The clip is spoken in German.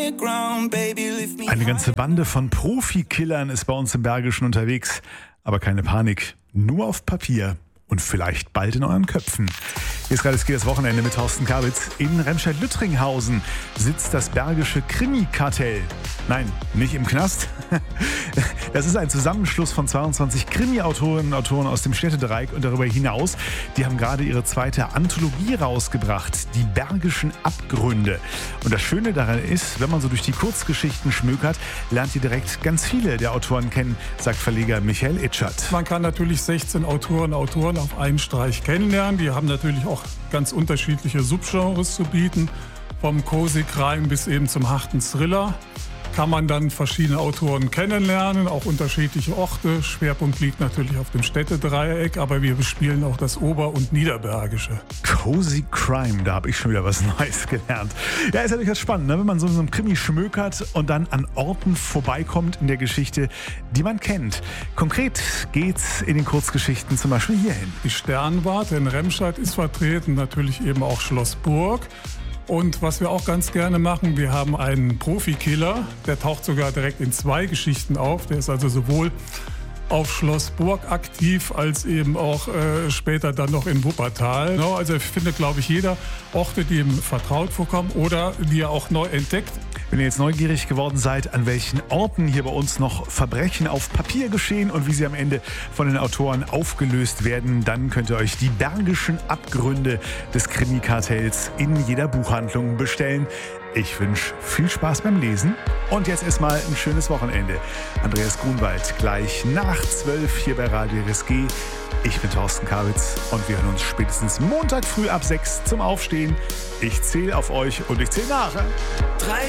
Eine ganze Bande von Profikillern ist bei uns im Bergischen unterwegs. Aber keine Panik, nur auf Papier und vielleicht bald in euren Köpfen. Hier ist gerade das Wochenende mit Thorsten Kabitz. In Remscheid-Lüttringhausen sitzt das Bergische Krimi-Kartell. Nein, nicht im Knast. Das ist ein Zusammenschluss von 22 Krimi-Autorinnen und Autoren aus dem Städtedreieck und darüber hinaus. Die haben gerade ihre zweite Anthologie rausgebracht, die Bergischen Abgründe. Und das Schöne daran ist, wenn man so durch die Kurzgeschichten schmökert, lernt ihr direkt ganz viele der Autoren kennen, sagt Verleger Michael Itschert. Man kann natürlich 16 Autoren auf einen Streich kennenlernen. Die haben natürlich auch ganz unterschiedliche Subgenres zu bieten. Vom Cozy Crime bis eben zum harten Thriller kann man dann verschiedene Autoren kennenlernen, auch unterschiedliche Orte. Schwerpunkt liegt natürlich auf dem Städtedreieck, aber wir bespielen auch das Ober- und Niederbergische. Cozy Crime, da habe ich schon wieder was Neues gelernt. Ja, ist ja durchaus spannend, ne? Wenn man so in so einem Krimi schmökert und dann an Orten vorbeikommt in der Geschichte, die man kennt. Konkret geht's in den Kurzgeschichten zum Beispiel hierhin. Die Sternwarte in Remscheid ist vertreten, natürlich eben auch Schloss Burg. Und was wir auch ganz gerne machen, wir haben einen Profikiller, der taucht sogar direkt in 2 Geschichten auf. Der ist also sowohl auf Schloss Burg aktiv, als eben auch später dann noch in Wuppertal. No, also findet, glaube ich, jeder Orte, die ihm vertraut vorkommen oder die er auch neu entdeckt. Wenn ihr jetzt neugierig geworden seid, an welchen Orten hier bei uns noch Verbrechen auf Papier geschehen und wie sie am Ende von den Autoren aufgelöst werden, dann könnt ihr euch die Bergischen Abgründe des Krimi-Kartells in jeder Buchhandlung bestellen. Ich wünsche viel Spaß beim Lesen und jetzt erstmal ein schönes Wochenende. Andreas Grunwald gleich nach 12 hier bei Radio RSG. Ich bin Thorsten Kabitz und wir hören uns spätestens Montag früh ab 6 zum Aufstehen. Ich zähle auf euch und ich zähle nach.